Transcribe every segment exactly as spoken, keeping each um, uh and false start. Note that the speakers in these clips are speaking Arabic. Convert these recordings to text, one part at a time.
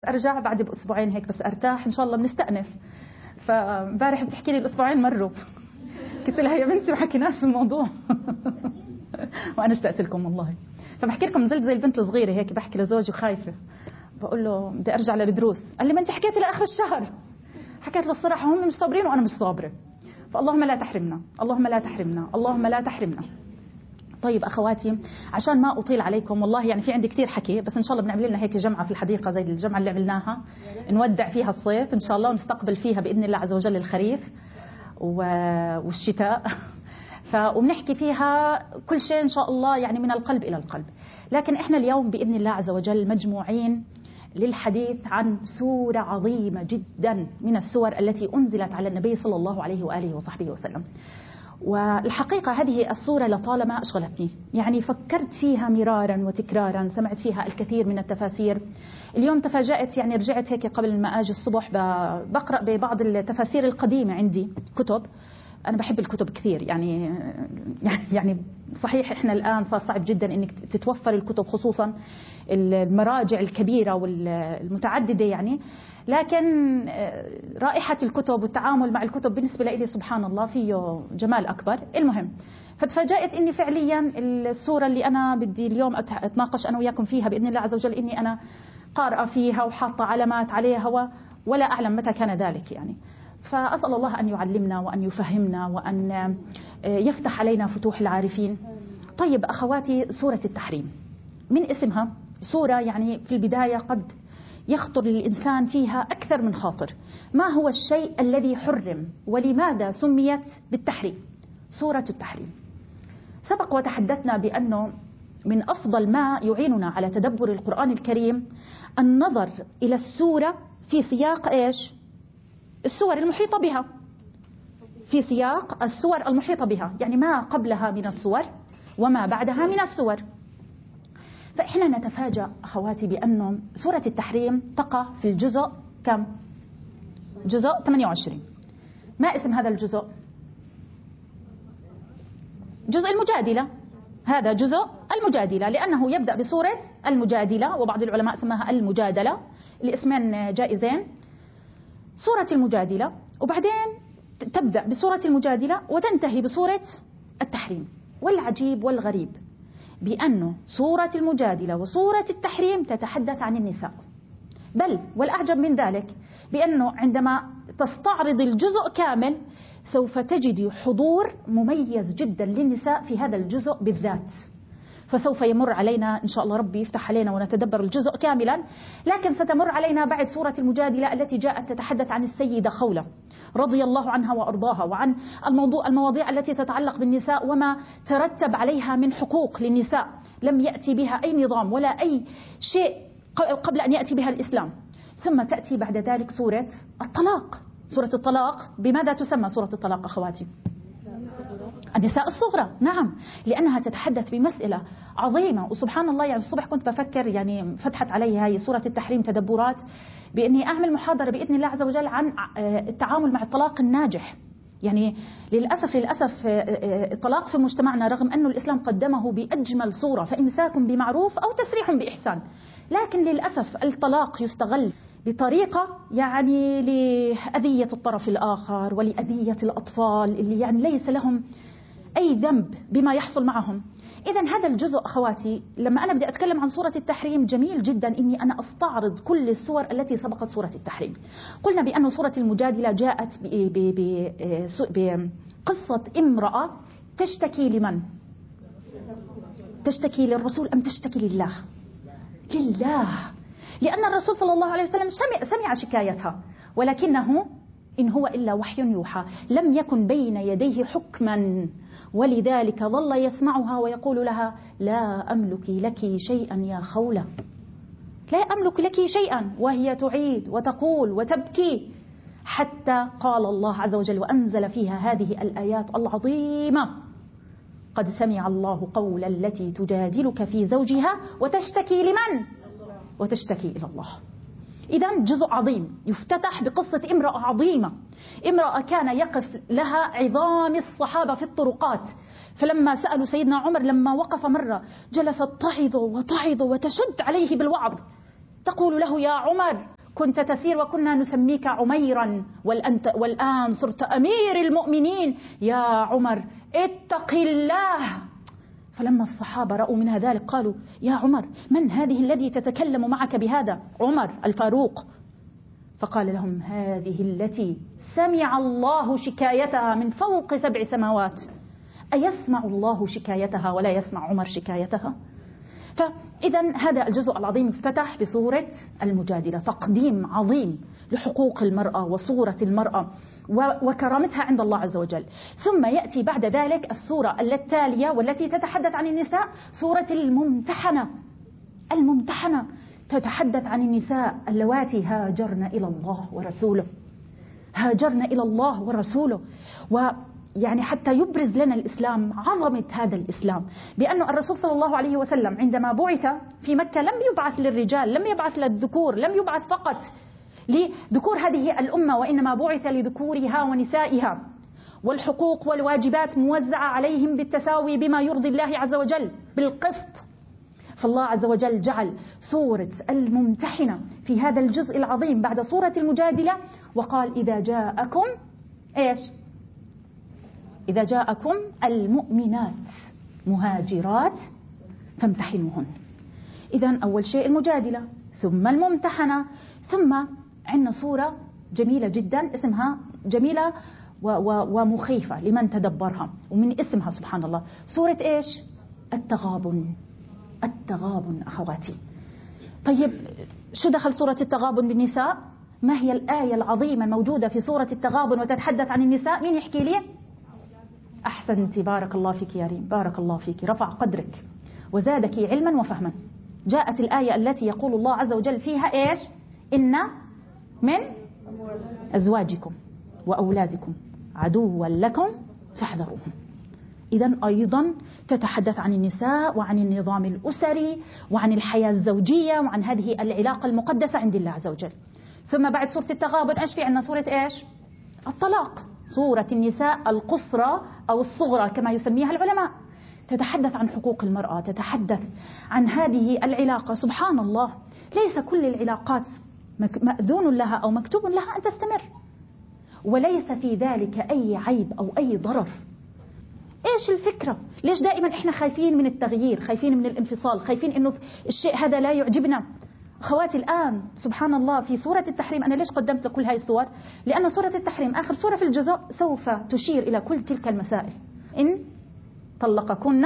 ارجع بعد باسبوعين هيك بس ارتاح ان شاء الله بنستأنف. فامبارح بتحكي لي الاسبوعين مروا، قلت لها يا بنتي ما حكيناش في الموضوع. وانا اشتقت لكم والله. فبحكي لكم نزلت زي البنت الصغيره هيك، بحكي لزوجي خايفه، بقول له بدي ارجع للدروس. قال لي ما انت حكيتي لاخر الشهر. حكيت له الصراحه هم مش صابرين وانا مش صابره، فاللهم لا تحرمنا، اللهم لا تحرمنا، اللهم لا تحرمنا. طيب أخواتي، عشان ما أطيل عليكم والله يعني في عندي كتير حكي، بس إن شاء الله بنعمل لنا هيك جمعة في الحديقة زي الجمعة اللي عملناها، نودع فيها الصيف إن شاء الله ونستقبل فيها بإذن الله عز وجل الخريف والشتاء. وبنحكي فيها كل شيء إن شاء الله يعني من القلب إلى القلب. لكن إحنا اليوم بإذن الله عز وجل مجموعين للحديث عن سورة عظيمة جدا من السور التي أنزلت على النبي صلى الله عليه وآله وصحبه وسلم. والحقيقة هذه الصورة لطالما أشغلتني، يعني فكرت فيها مرارا وتكرارا، سمعت فيها الكثير من التفاسير. اليوم تفاجأت، يعني رجعت هيك قبل ما أجي الصبح بقرأ ببعض التفاسير القديمة، عندي كتب، أنا بحب الكتب كثير يعني يعني صحيح إحنا الآن صار صعب جدا إنك تتوفر الكتب، خصوصا المراجع الكبيرة والمتعددة يعني، لكن رائحة الكتب والتعامل مع الكتب بالنسبة لي سبحان الله فيه جمال أكبر. المهم فتفاجأت إني فعليا السورة اللي أنا بدي اليوم أتناقش أنا وياكم فيها بإذن الله عز وجل، إني أنا قارئة فيها وحاطة علامات عليها ولا أعلم متى كان ذلك يعني. فأسأل الله أن يعلمنا وأن يفهمنا وأن يفتح علينا فتوح العارفين. طيب أخواتي، سورة التحريم من اسمها سورة يعني في البداية قد يخطر للإنسان فيها أكثر من خاطر. ما هو الشيء الذي حرم ولماذا سميت بالتحريم؟ سورة التحريم. سبق وتحدثنا بأنه من أفضل ما يعيننا على تدبر القرآن الكريم النظر إلى السورة في سياق إيش؟ السور المحيطة بها، في سياق السور المحيطة بها، يعني ما قبلها من السور وما بعدها من السور. فإحنا نتفاجأ أخواتي بأنه سورة التحريم تقع في الجزء كم؟ جزء ثمانية وعشرين. ما اسم هذا الجزء؟ جزء المجادلة. هذا جزء المجادلة لأنه يبدأ بسورة المجادلة، وبعض العلماء سماها المجادلة، الاسمين جائزين. سورة المجادلة، وبعدين تبدأ بسورة المجادلة وتنتهي بسورة التحريم. والعجيب والغريب بأنه سورة المجادلة وسورة التحريم تتحدث عن النساء، بل والأعجب من ذلك بأنه عندما تستعرض الجزء كامل سوف تجد حضور مميز جدا للنساء في هذا الجزء بالذات. فسوف يمر علينا إن شاء الله ربي يفتح علينا ونتدبر الجزء كاملا، لكن ستمر علينا بعد سورة المجادلة التي جاءت تتحدث عن السيدة خولة رضي الله عنها وأرضاها، وعن الموضوع المواضيع التي تتعلق بالنساء وما ترتب عليها من حقوق للنساء لم يأتي بها أي نظام ولا أي شيء قبل أن يأتي بها الإسلام. ثم تأتي بعد ذلك سورة الطلاق. سورة الطلاق بماذا تسمى سورة الطلاق أخواتي؟ النساء الصغرى، نعم، لأنها تتحدث بمسألة عظيمة. وسبحان الله يعني الصبح كنت بفكر، يعني فتحت علي هاي سورة التحريم تدبرات بإني أعمل محاضرة بإذن الله عز وجل عن التعامل مع الطلاق الناجح. يعني للأسف للأسف الطلاق في مجتمعنا رغم أنه الإسلام قدمه بأجمل صورة، فإمساك بمعروف أو تسريح بإحسان، لكن للأسف الطلاق يستغل بطريقة يعني لأذية الطرف الآخر ولأذية الأطفال اللي يعني ليس لهم أي ذنب بما يحصل معهم. إذن هذا الجزء أخواتي لما أنا بدي أتكلم عن سورة التحريم جميل جدا إني أنا أستعرض كل السور التي سبقت سورة التحريم. قلنا بأن سورة المجادلة جاءت بقصة امرأة تشتكي لمن؟ تشتكي للرسول أم تشتكي لله؟ لله، لأن الرسول صلى الله عليه وسلم سمع شكايتها، ولكنه إن هو إلا وحي يوحى، لم يكن بين يديه حكما، ولذلك ظل يسمعها ويقول لها لا أملك لك شيئا يا خولة، لا أملك لك شيئا، وهي تعيد وتقول وتبكي، حتى قال الله عز وجل وأنزل فيها هذه الآيات العظيمة: قد سمع الله قول التي تجادلك في زوجها وتشتكي لمن؟ وتشتكي إلى الله. إذن جزء عظيم يفتتح بقصة امرأة عظيمة، امرأة كان يقف لها عظام الصحابة في الطرقات، فلما سألوا سيدنا عمر لما وقف مرة جلست تعظ وتعظ وتشد عليه بالوعظ، تقول له يا عمر كنت تسير وكنا نسميك عميرا والآن صرت أمير المؤمنين يا عمر اتق الله. فلما الصحابة رأوا منها ذلك قالوا يا عمر من هذه الذي تتكلم معك بهذا؟ عمر الفاروق. فقال لهم هذه التي سمع الله شكايتها من فوق سبع سماوات، أيسمع الله شكايتها ولا يسمع عمر شكايتها؟ فإذا هذا الجزء العظيم افتتح بصورة المجادلة، تقديم عظيم لحقوق المرأة وصورة المرأة وكرامتها عند الله عز وجل. ثم يأتي بعد ذلك السورة التالية والتي تتحدث عن النساء، سورة الممتحنة. الممتحنة تتحدث عن النساء اللواتي هاجرن إلى الله ورسوله، هاجرن إلى الله ورسوله. ويعني حتى يبرز لنا الإسلام عظمة هذا الإسلام، بأن الرسول صلى الله عليه وسلم عندما بعث في مكة لم يبعث للرجال، لم يبعث للذكور، لم يبعث فقط لذكور هذه الأمة، وإنما بعث لذكورها ونسائها، والحقوق والواجبات موزعة عليهم بالتساوي بما يرضي الله عز وجل بالقسط. فالله عز وجل جعل سورة الممتحنة في هذا الجزء العظيم بعد سورة المجادلة، وقال إذا جاءكم إيش؟ إذا جاءكم المؤمنات مهاجرات فامتحنوهن. إذن أول شيء المجادلة، ثم الممتحنة، ثم عندنا سورة جميلة جدا اسمها جميلة ومخيفة لمن تدبرها، ومن اسمها سبحان الله سورة إيش؟ التغابن. التغابن أخواتي. طيب شو دخل سورة التغابن بالنساء؟ ما هي الآية العظيمة الموجودة في سورة التغابن وتتحدث عن النساء؟ مين يحكي لي؟ أحسنتي، بارك الله فيك يا ريم، بارك الله فيك، رفع قدرك وزادك علما وفهما. جاءت الآية التي يقول الله عز وجل فيها إيش؟ إن من أزواجكم وأولادكم عدوا لكم فاحذروهم. إذن أيضا تتحدث عن النساء وعن النظام الأسري وعن الحياة الزوجية وعن هذه العلاقة المقدسة عند الله عز وجل. ثم بعد سورة التغابن إيش في عندنا؟ سورة إيش؟ الطلاق، سورة النساء القصرى أو الصغرى كما يسميها العلماء. تتحدث عن حقوق المرأة، تتحدث عن هذه العلاقة. سبحان الله، ليس كل العلاقات مأذون لها أو مكتوب لها أن تستمر، وليس في ذلك أي عيب أو أي ضرر. إيش الفكرة؟ ليش دائما إحنا خايفين من التغيير، خايفين من الانفصال، خايفين إنه الشيء هذا لا يعجبنا؟ أخواتي الآن سبحان الله في سورة التحريم، أنا ليش قدمت كل هاي الصور؟ لأن سورة التحريم آخر سورة في الجزء سوف تشير إلى كل تلك المسائل. إن طلقكن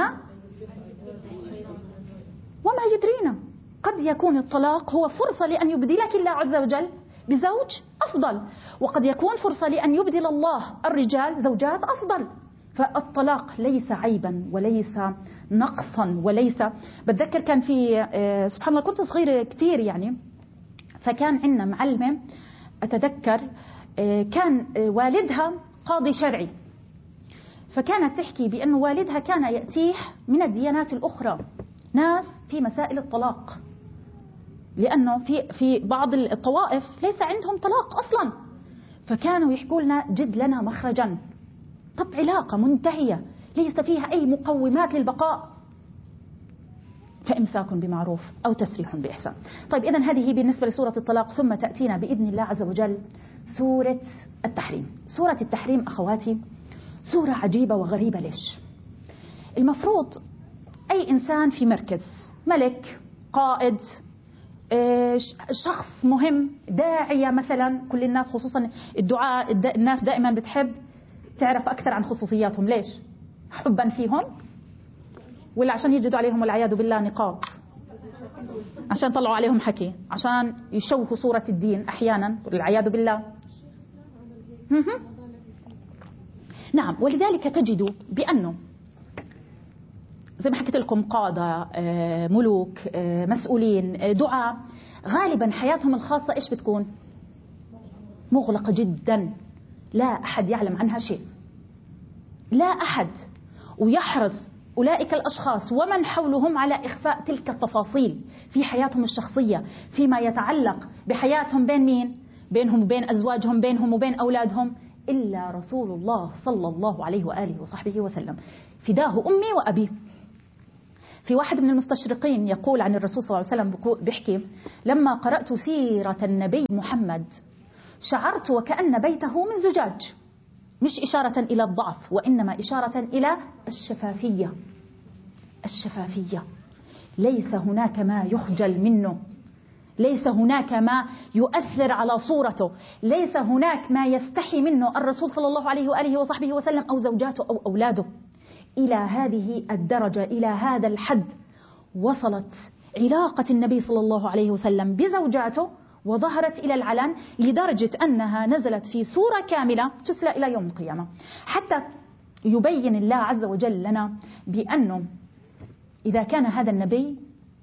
وما يدرينا، قد يكون الطلاق هو فرصة لأن يبدلك الله عز وجل بزوج أفضل، وقد يكون فرصة لأن يبدل الله الرجال زوجات أفضل. فالطلاق ليس عيبا وليس نقصا وليس. بتذكر كان في سبحان الله كنت صغيرة كتير يعني، فكان عندنا معلمة أتذكر كان والدها قاضي شرعي، فكانت تحكي بأن والدها كان يأتيه من الديانات الأخرى ناس في مسائل الطلاق، لأنه في في بعض الطوائف ليس عندهم طلاق أصلا، فكانوا يحكوا لنا جد لنا مخرجا. طب علاقة منتهية ليس فيها أي مقومات للبقاء، فإمساك بمعروف أو تسريح بإحسان. طيب إذن هذه بالنسبة لسورة الطلاق. ثم تأتينا بإذن الله عز وجل سورة التحريم. سورة التحريم أخواتي سورة عجيبة وغريبة. ليش؟ المفروض أي إنسان في مركز، ملك، قائد، شخص مهم، داعية مثلا، كل الناس خصوصا الدعاء الناس دائما بتحب تعرف أكثر عن خصوصياتهم. ليش؟ حبا فيهم ولا عشان يجدوا عليهم والعياذ بالله نقاط، عشان طلعوا عليهم حكي، عشان يشوهوا صورة الدين أحيانا والعياذ بالله. نعم، ولذلك تجدوا بأنه زي ما حكيت لكم قادة، ملوك، مسؤولين، دعاء، غالبا حياتهم الخاصة إيش بتكون؟ مغلقة جدا، لا أحد يعلم عنها شيء، لا أحد. ويحرص أولئك الأشخاص ومن حولهم على إخفاء تلك التفاصيل في حياتهم الشخصية، فيما يتعلق بحياتهم بين مين؟ بينهم وبين أزواجهم، بينهم وبين أولادهم، إلا رسول الله صلى الله عليه وآله وصحبه وسلم، فداه أمي وأبي. في واحد من المستشرقين يقول عن الرسول صلى الله عليه وسلم، بيحكي: لما قرأت سيرة النبي محمد شعرت وكأن بيته من زجاج، مش إشارة إلى الضعف وإنما إشارة إلى الشفافية. الشفافية، ليس هناك ما يخجل منه، ليس هناك ما يؤثر على صورته، ليس هناك ما يستحي منه الرسول صلى الله عليه وآله وصحبه وسلم أو زوجاته أو أولاده. إلى هذه الدرجة، إلى هذا الحد وصلت علاقة النبي صلى الله عليه وسلم بزوجاته وظهرت إلى العلن، لدرجة أنها نزلت في سورة كاملة تسلى إلى يوم القيامة، حتى يبين الله عز وجل لنا بأنه إذا كان هذا النبي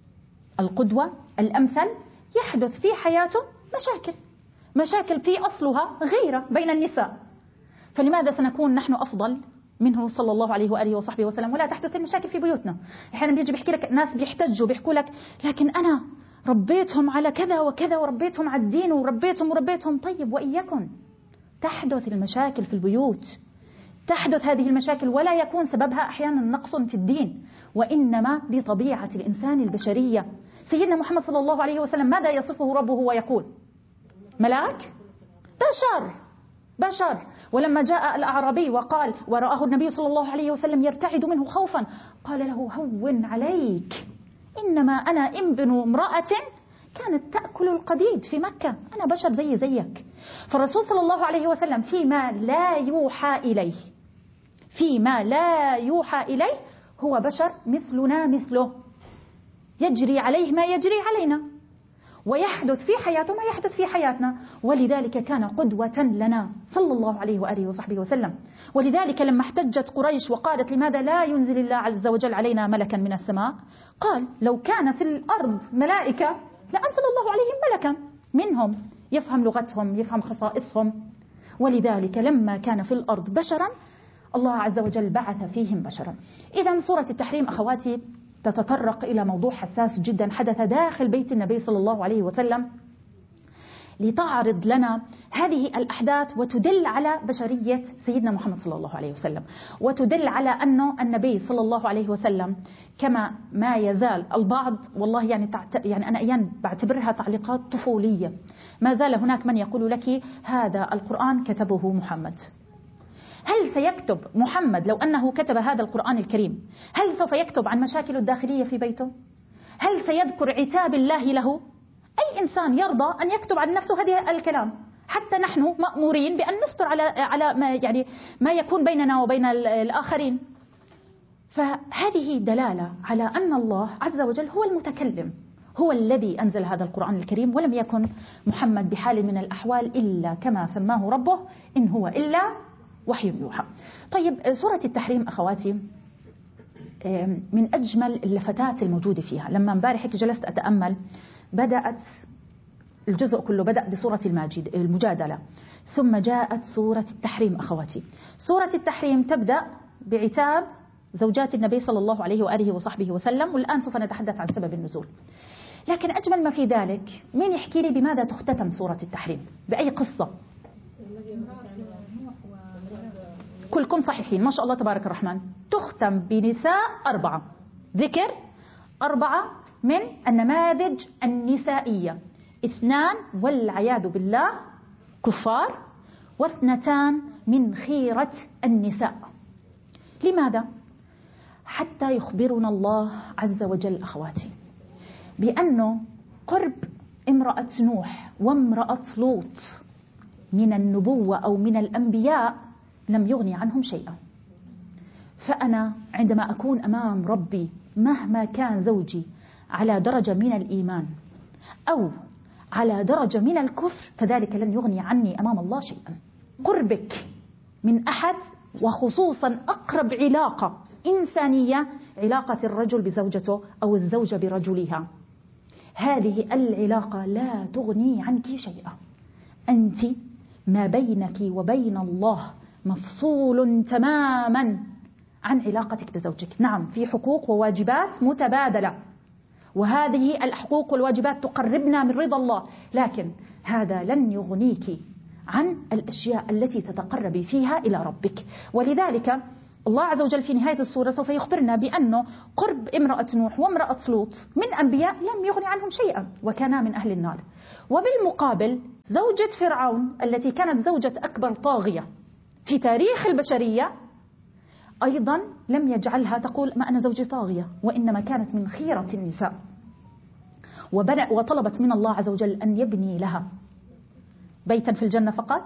القدوة الأمثل يحدث في حياته مشاكل، مشاكل في أصلها غيرة بين النساء، فلماذا سنكون نحن أفضل منه صلى الله عليه وآله وصحبه وسلم ولا تحدث المشاكل في بيوتنا؟ أحيانا بيجي بيحكي لك ناس بيحتجوا بيحكوا لك لكن أنا ربيتهم على كذا وكذا وربيتهم على الدين وربيتهم وربيتهم. طيب وإياكم تحدث المشاكل في البيوت، تحدث هذه المشاكل ولا يكون سببها أحيانا نقص في الدين، وإنما بطبيعة الإنسان البشرية. سيدنا محمد صلى الله عليه وسلم ماذا يصفه ربه ويقول؟ ملاك؟ بشر بشر. ولما جاء الأعرابي وقال ورآه النبي صلى الله عليه وسلم يرتعد منه خوفا قال له: هون عليك، إنما أنا ابن امرأة كانت تأكل القديد في مكة، أنا بشر زي زيك. فالرسول صلى الله عليه وسلم فيما لا يوحى إليه فيما لا يوحى إليه هو بشر مثلنا مثله، يجري عليه ما يجري علينا ويحدث في حياته ما يحدث في حياتنا، ولذلك كان قدوة لنا صلى الله عليه وآله وصحبه وسلم. ولذلك لما احتجت قريش وقالت: لماذا لا ينزل الله عز وجل علينا ملكا من السماء؟ قال: لو كان في الأرض ملائكة لأنزل الله عليهم ملكا منهم يفهم لغتهم يفهم خصائصهم. ولذلك لما كان في الأرض بشرا الله عز وجل بعث فيهم بشرا. إذن سورة التحريم أخواتي تتطرق إلى موضوع حساس جدا حدث داخل بيت النبي صلى الله عليه وسلم، لتعرض لنا هذه الأحداث وتدل على بشرية سيدنا محمد صلى الله عليه وسلم، وتدل على أنه النبي صلى الله عليه وسلم كما ما يزال البعض، والله يعني, تعت... يعني أنا أيام بعتبرها تعليقات طفولية، ما زال هناك من يقول لك هذا القرآن كتبه محمد. هل سيكتب محمد لو أنه كتب هذا القرآن الكريم هل سوف يكتب عن مشاكل الداخلية في بيته؟ هل سيذكر عتاب الله له؟ أي إنسان يرضى أن يكتب عن نفسه هذا الكلام؟ حتى نحن مأمورين بأن نستر على على ما يعني ما يكون بيننا وبين الآخرين. فهذه دلالة على أن الله عز وجل هو المتكلم، هو الذي أنزل هذا القرآن الكريم، ولم يكن محمد بحال من الأحوال إلا كما سماه ربه إن هو إلا وحي يوحى. طيب سورة التحريم أخواتي من أجمل اللفتات الموجودة فيها. لما امبارح جلست أتأمل، بدأت الجزء كله بدأ بسورة الماجد المجادلة، ثم جاءت سورة التحريم أخواتي. سورة التحريم تبدأ بعتاب زوجات النبي صلى الله عليه وآله وصحبه وسلم، والآن سوف نتحدث عن سبب النزول. لكن أجمل ما في ذلك، مين يحكي لي بماذا تختتم سورة التحريم؟ بأي قصة؟ كلكم صحيحين ما شاء الله تبارك الرحمن. تختم بنساء أربعة، ذكر أربعة من النماذج النسائية، اثنان والعياذ بالله كفار، واثنتان من خيرة النساء. لماذا؟ حتى يخبرنا الله عز وجل أخواتي بأنه قرب امرأة نوح وامرأة لوط من النبوة أو من الأنبياء لم يغني عنهم شيئا. فأنا عندما أكون أمام ربي مهما كان زوجي على درجة من الإيمان أو على درجة من الكفر فذلك لن يغني عني أمام الله شيئا. قربك من أحد، وخصوصا أقرب علاقة إنسانية علاقة الرجل بزوجته أو الزوجة برجلها، هذه العلاقة لا تغني عنك شيئا. أنت ما بينك وبين الله مفصول تماما عن علاقتك بزوجك. نعم في حقوق وواجبات متبادلة، وهذه الحقوق والواجبات تقربنا من رضا الله، لكن هذا لن يغنيك عن الأشياء التي تتقربي فيها إلى ربك. ولذلك الله عز وجل في نهاية السورة سوف يخبرنا بأنه قرب امرأة نوح وامرأة لوط من أنبياء لم يغني عنهم شيئا وكانا من أهل النار. وبالمقابل زوجة فرعون التي كانت زوجة أكبر طاغية في تاريخ البشرية أيضا لم يجعلها تقول ما أنا زوجي طاغية، وإنما كانت من خيرة النساء، وطلبت من الله عز وجل أن يبني لها بيتا في الجنة فقط.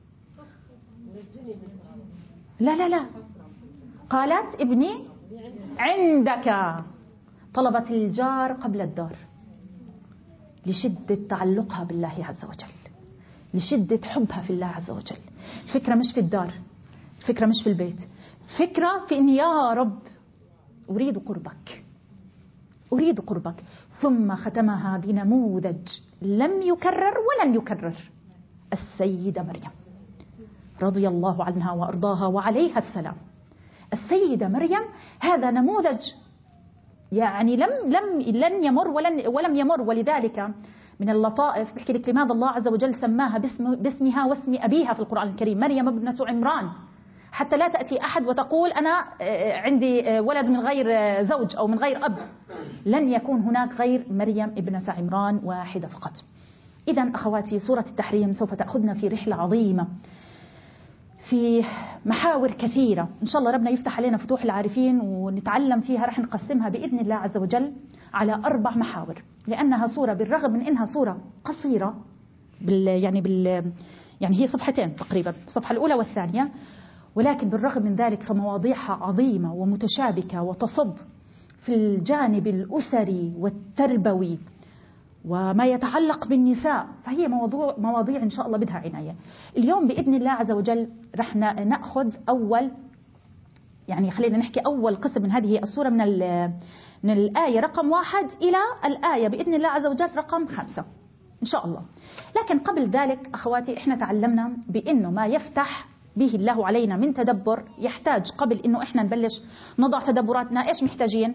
لا لا لا، قالت ابني عندك، طلبت الجار قبل الدار لشدة تعلقها بالله عز وجل، لشدة حبها في الله عز وجل. الفكرة مش في الدار، الفكرة مش في البيت، فكرة في إن يا رب أريد قربك، أريد قربك. ثم ختمها بنموذج لم يكرر ولن يكرر، السيدة مريم رضي الله عنها وأرضاها وعليها السلام. السيدة مريم هذا نموذج يعني لم لم لن يمر ولن ولم يمر. ولذلك من اللطائف بحكي لك لماذا الله عز وجل سماها باسم باسمها واسم أبيها في القرآن الكريم، مريم ابنة عمران، حتى لا تأتي أحد وتقول أنا عندي ولد من غير زوج أو من غير أب. لن يكون هناك غير مريم ابنة عمران واحدة فقط. إذن أخواتي سورة التحريم سوف تأخذنا في رحلة عظيمة في محاور كثيرة، إن شاء الله ربنا يفتح علينا فتوح العارفين ونتعلم فيها. رح نقسمها بإذن الله عز وجل على أربع محاور، لأنها سورة بالرغم من إنها سورة قصيرة بال يعني بال يعني هي صفحتين تقريبا، الصفحة الأولى والثانية، ولكن بالرغم من ذلك فمواضيعها عظيمة ومتشابكة وتصب في الجانب الأسري والتربوي وما يتعلق بالنساء، فهي موضوع مواضيع إن شاء الله بدها عناية. اليوم بإذن الله عز وجل رح نأخذ أول يعني خلينا نحكي أول قسم من هذه السورة من من الآية رقم واحد إلى الآية بإذن الله عز وجل رقم خمسة إن شاء الله. لكن قبل ذلك أخواتي إحنا تعلمنا بأنه ما يفتح به الله علينا من تدبر يحتاج قبل إنه إحنا نبلش نضع تدبراتنا إيش محتاجين؟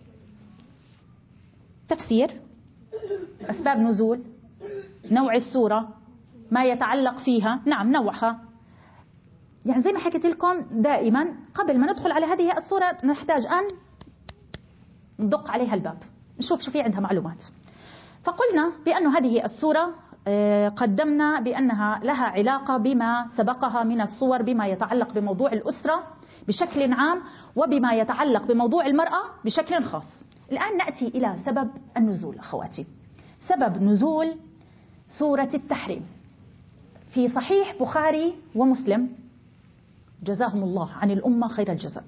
تفسير، أسباب نزول، نوع السورة، ما يتعلق فيها، نعم نوعها. يعني زي ما حكيت لكم دائما قبل ما ندخل على هذه السورة نحتاج أن ندق عليها الباب نشوف شو في عندها معلومات. فقلنا بأن هذه السورة قدمنا بأنها لها علاقة بما سبقها من الصور بما يتعلق بموضوع الأسرة بشكل عام وبما يتعلق بموضوع المرأة بشكل خاص. الآن نأتي إلى سبب النزول أخواتي. سبب نزول سورة التحريم في صحيح بخاري ومسلم جزاهم الله عن الأمة خير الجزاء.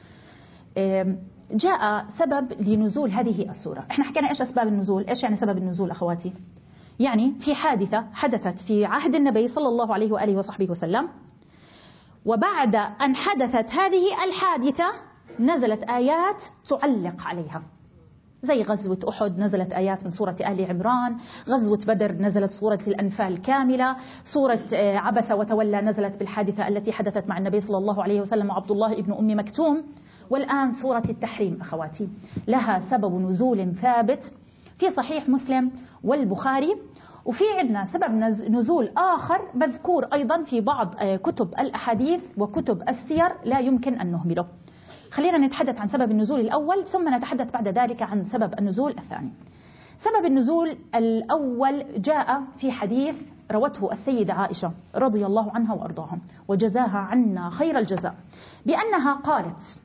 جاء سبب لنزول هذه السورة. احنا حكينا ايش أسباب النزول، ايش يعني سبب النزول أخواتي؟ يعني في حادثة حدثت في عهد النبي صلى الله عليه وآله وصحبه وسلم، وبعد أن حدثت هذه الحادثة نزلت آيات تعلق عليها، زي غزوة أحد نزلت آيات من سورة آل عمران، غزوة بدر نزلت سورة الأنفال كاملة، سورة عبس وتولى نزلت بالحادثة التي حدثت مع النبي صلى الله عليه وسلم وعبد الله ابن أم مكتوم. والآن سورة التحريم أخواتي لها سبب نزول ثابت في صحيح مسلم والبخاري، وفي عندنا سبب نزول آخر مذكور أيضا في بعض كتب الأحاديث وكتب السير لا يمكن أن نهمله. خلينا نتحدث عن سبب النزول الأول ثم نتحدث بعد ذلك عن سبب النزول الثاني. سبب النزول الأول جاء في حديث روته السيدة عائشة رضي الله عنها وأرضاها وجزاها عنا خير الجزاء، بأنها قالت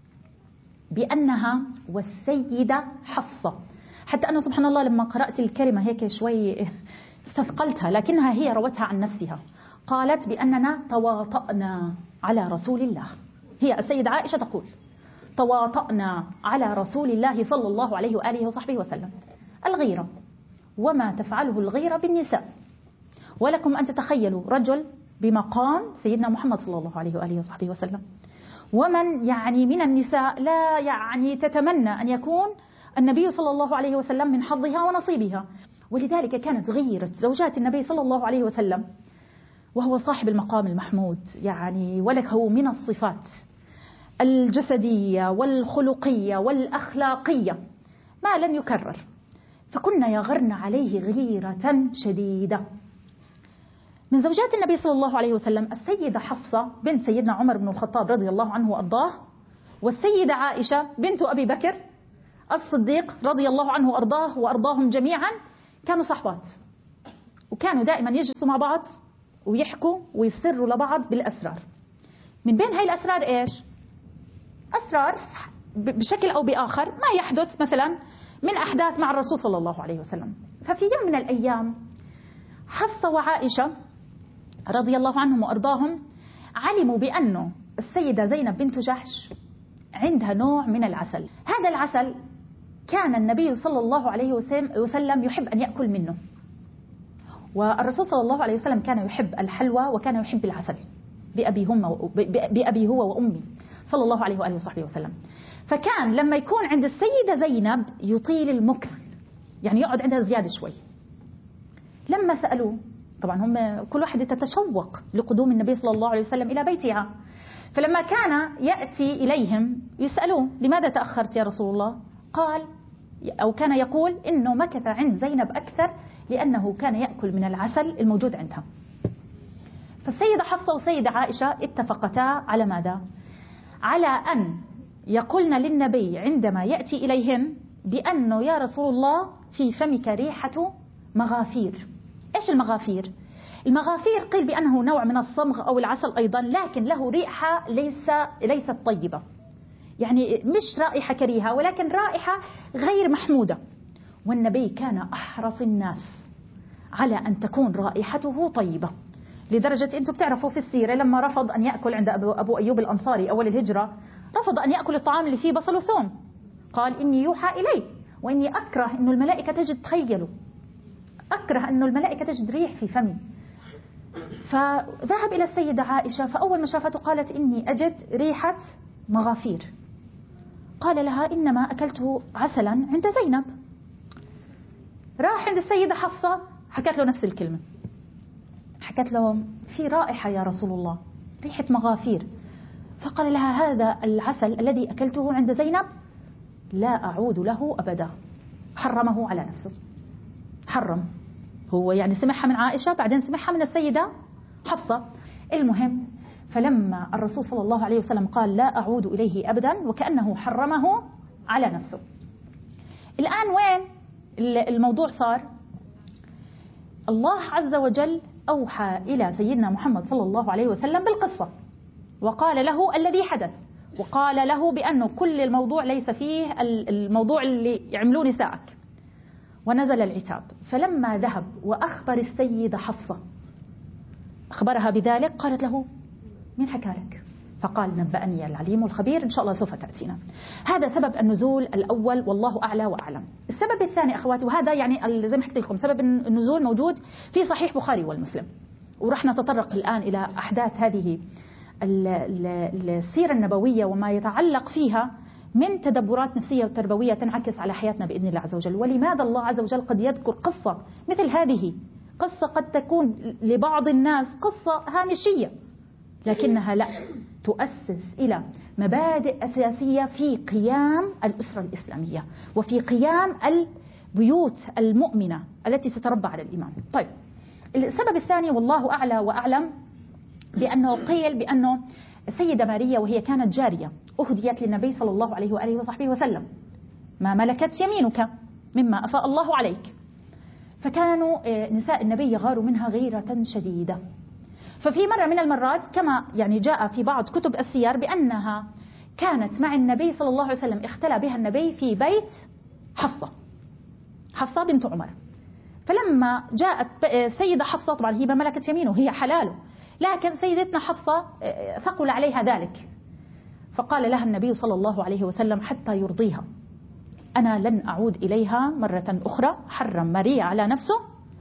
بأنها والسيدة حفصة. حتى أنا سبحان الله لما قرأت الكلمة هيك شوي استثقلتها، لكنها هي روتها عن نفسها. قالت بأننا تواطأنا على رسول الله، هي السيدة عائشة تقول تواطأنا على رسول الله صلى الله عليه وآله وصحبه وسلم. الغيرة وما تفعله الغيرة بالنساء، ولكم أن تتخيلوا رجل بمقام سيدنا محمد صلى الله عليه وآله وصحبه وسلم، ومن يعني من النساء لا يعني تتمنى أن يكون النبي صلى الله عليه وسلم من حظها ونصيبها. ولذلك كانت غيرة زوجات النبي صلى الله عليه وسلم وهو صاحب المقام المحمود يعني وله من الصفات الجسدية والخلقية والأخلاقية ما لن يكرر، فكنا يغرن عليه غيرة شديدة. من زوجات النبي صلى الله عليه وسلم السيدة حفصة بنت سيدنا عمر بن الخطاب رضي الله عنه وأرضاه، والسيدة عائشة بنت أبي بكر الصديق رضي الله عنه وأرضاه وأرضاهم جميعا، كانوا صحبات وكانوا دائما يجلسوا مع بعض ويحكوا ويسروا لبعض بالأسرار. من بين هاي الأسرار إيش؟ أسرار بشكل أو بآخر ما يحدث مثلا من أحداث مع الرسول صلى الله عليه وسلم. ففي يوم من الأيام حفصة وعائشة رضي الله عنهم وأرضاهم علموا بأنه السيدة زينب بنت جحش عندها نوع من العسل. هذا العسل كان النبي صلى الله عليه وسلم يحب أن يأكل منه، والرسول صلى الله عليه وسلم كان يحب الحلوى وكان يحب العسل بأبي, هم بأبي هو وأمي صلى الله عليه وآله وصحبه وسلم. فكان لما يكون عند السيدة زينب يطيل المكث، يعني يقعد عندها زيادة شوي. لما سألوه، طبعا هم كل واحدة تتشوق لقدوم النبي صلى الله عليه وسلم إلى بيتها، فلما كان يأتي إليهم يسألوه لماذا تأخرت يا رسول الله؟ قال أو كان يقول إنه مكث عند زينب أكثر لأنه كان يأكل من العسل الموجود عندها. فالسيدة حفصة والسيدة عائشة اتفقتا على ماذا؟ على أن يقولن للنبي عندما يأتي إليهم بأنه يا رسول الله في فمك ريحة مغافير. إيش المغافير؟ المغافير قيل بأنه نوع من الصمغ أو العسل أيضا، لكن له رائحة ليس ليست طيبة، يعني مش رائحة كريهة ولكن رائحة غير محمودة. والنبي كان أحرص الناس على أن تكون رائحته طيبة، لدرجة أنتم بتعرفوا في السيرة لما رفض أن يأكل عند أبو أيوب الأنصاري أول الهجرة، رفض أن يأكل الطعام اللي فيه بصل وثوم، قال إني يوحى إلي وإني أكره أنه الملائكة تجد، تخيلوا، أكره أنه الملائكة تجد ريح في فمي. فذهب إلى السيدة عائشة، فأول ما شافته قالت إني أجد ريحة مغافير. قال لها إنما أكلته عسلا عند زينب. راح عند السيدة حفصة حكت له نفس الكلمة، حكت له في رائحة يا رسول الله، ريحة مغافير. فقال لها هذا العسل الذي أكلته عند زينب لا أعود له أبدا، حرمه على نفسه، حرم. هو يعني سمعها من عائشة بعدين سمعها من السيدة حفصة. المهم فلما الرسول صلى الله عليه وسلم قال لا أعود إليه أبدا وكأنه حرمه على نفسه. الآن وين الموضوع صار؟ الله عز وجل أوحى إلى سيدنا محمد صلى الله عليه وسلم بالقصة، وقال له الذي حدث، وقال له بأنه كل الموضوع ليس فيه الموضوع اللي يعملوه نسائك، ونزل العتاب. فلما ذهب وأخبر السيدة حفصة أخبرها بذلك قالت له مين حكى لك؟ فقال نبأني العليم الخبير، إن شاء الله سوف تأتينا. هذا سبب النزول الأول والله أعلى وأعلم. السبب الثاني أخواتي، وهذا يعني زي ما حكيت لكم سبب النزول موجود في صحيح بخاري والمسلم، ورح نتطرق الآن إلى أحداث هذه السيرة النبوية وما يتعلق فيها من تدبرات نفسية وتربوية تنعكس على حياتنا بإذن الله عز وجل. ولماذا الله عز وجل قد يذكر قصة مثل هذه، قصة قد تكون لبعض الناس قصة هامشية لكنها لا تؤسس إلى مبادئ أساسية في قيام الأسرة الإسلامية وفي قيام البيوت المؤمنة التي تتربى على الإيمان. طيب السبب الثاني والله أعلى وأعلم بأنه قيل بأنه السيدة ماريا وهي كانت جارية أهديت للنبي صلى الله عليه وآله وصحبه وسلم، ما ملكت يمينك مما أفاء الله عليك. فكانوا نساء النبي يغاروا منها غيرة شديدة. ففي مرة من المرات كما يعني جاء في بعض كتب السير بأنها كانت مع النبي صلى الله عليه وسلم، اختلى بها النبي في بيت حفصة حفصة بنت عمر. فلما جاءت سيدة حفصة، طبعا هي ملكت يمينه هي حلاله، لكن سيدتنا حفصة ثقل عليها ذلك، فقال لها النبي صلى الله عليه وسلم حتى يرضيها أنا لن أعود إليها مرة أخرى، حرم ماريا على نفسه،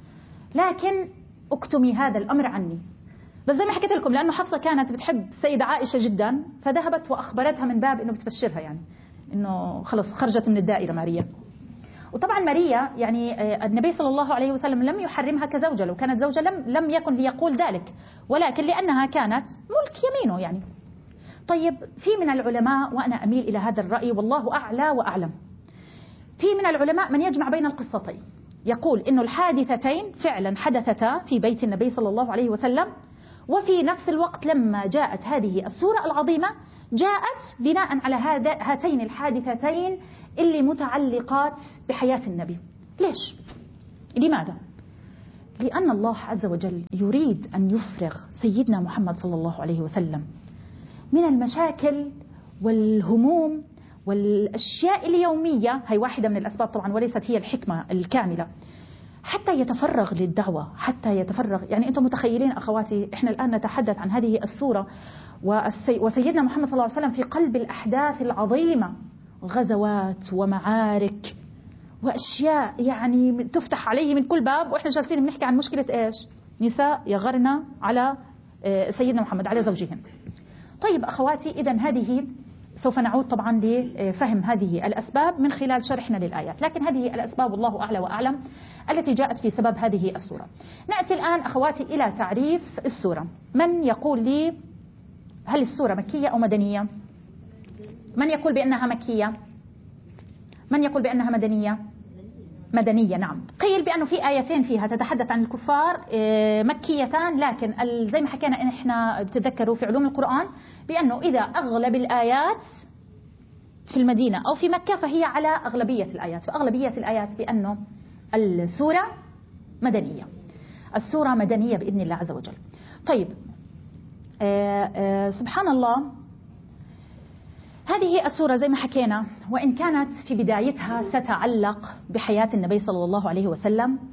لكن اكتمي هذا الأمر عني. بس زي ما حكيت لكم لأنه حفصة كانت بتحب السيدة عائشة جدا، فذهبت وأخبرتها من باب أنه بتبشرها، يعني أنه خلص خرجت من الدائرة ماريا. وطبعا ماريا يعني النبي صلى الله عليه وسلم لم يحرمها كزوجة، لو كانت زوجة لم, لم يكن ليقول ذلك، ولكن لأنها كانت ملك يمينه يعني. طيب في من العلماء، وأنا أميل إلى هذا الرأي والله أعلى وأعلم، في من العلماء من يجمع بين القصتين، يقول إنه الحادثتين فعلا حدثتا في بيت النبي صلى الله عليه وسلم، وفي نفس الوقت لما جاءت هذه السورة العظيمة جاءت بناء على هاتين الحادثتين اللي متعلقات بحياة النبي. ليش؟ لماذا؟ لأن الله عز وجل يريد أن يفرغ سيدنا محمد صلى الله عليه وسلم من المشاكل والهموم والأشياء اليومية، هي واحدة من الأسباب طبعا وليست هي الحكمة الكاملة، حتى يتفرغ للدعوة، حتى يتفرغ. يعني أنتم متخيلين أخواتي، إحنا الآن نتحدث عن هذه السورة وسيدنا محمد صلى الله عليه وسلم في قلب الأحداث العظيمة، غزوات ومعارك وأشياء يعني تفتح عليه من كل باب، وإحنا جالسين بنحكي عن مشكلة إيش؟ نساء يغرن على سيدنا محمد، على زوجهم. طيب أخواتي، إذن هذه سوف نعود طبعا لفهم هذه الأسباب من خلال شرحنا للآيات، لكن هذه الأسباب الله أعلى وأعلم التي جاءت في سبب هذه السورة. نأتي الآن أخواتي إلى تعريف السورة. من يقول لي هل السورة مكية أو مدنية؟ من يقول بأنها مكية؟ من يقول بأنها مدنية؟ مدنية، نعم. قيل بأنه في آيتين فيها تتحدث عن الكفار مكيتان، لكن زي ما حكينا إن إحنا بتذكروا في علوم القرآن بأنه إذا أغلب الآيات في المدينة أو في مكة فهي على أغلبية الآيات، فأغلبية الآيات بأنه السورة مدنية. السورة مدنية بإذن الله عز وجل. طيب آآ آآ سبحان الله، هذه السورة زي ما حكينا وإن كانت في بدايتها تتعلق بحياة النبي صلى الله عليه وسلم